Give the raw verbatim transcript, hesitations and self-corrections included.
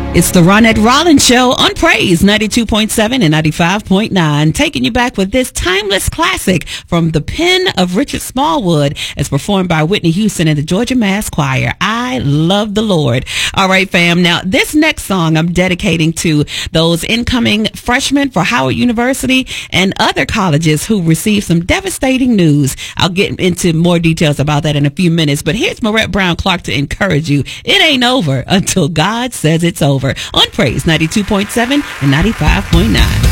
It's the Ronette Rollins Show on Praise ninety-two point seven and ninety-five point nine, taking you back with this timeless classic from the pen of Richard Smallwood as performed by Whitney Houston and the Georgia Mass Choir. I love the Lord. All right, fam. Now, this next song I'm dedicating to those incoming freshmen for Howard University and other colleges who received some devastating news. I'll get into more details about that in a few minutes, but here's Marette Brown Clark to encourage you. It ain't over until God says it's over. On Praise ninety-two point seven and ninety-five point nine.